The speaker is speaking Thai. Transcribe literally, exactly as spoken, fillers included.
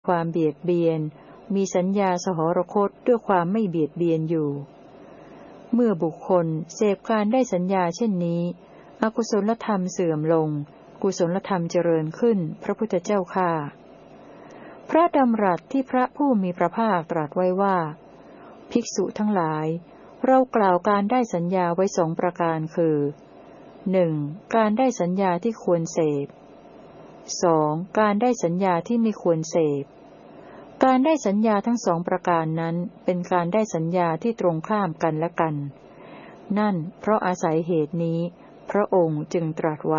ความเบียดเบียนมีสัญญาสหรคตด้วยความไม่เบียดเบียนอยู่เมื่อบุคคลเสพการได้สัญญาเช่นนี้อกุศลธรรมเสื่อมลงกุศลธรรมเจริญขึ้นพระพุทธเจ้าข้าพระดำรัสที่พระผู้มีพระภาคตรัสไว้ว่าภิกษุทั้งหลายเรากล่าวการได้สัญญาไว้สองประการคือหนึ่งการได้สัญญาที่ควรเสพสองการได้สัญญาที่ไม่ควรเสพการได้สัญญาทั้งสองประการนั้นเป็นการได้สัญญาที่ตรงข้ามกันและกันนั่นเพราะอาศัยเหตุนี้พระองค์จึงตรัสไว้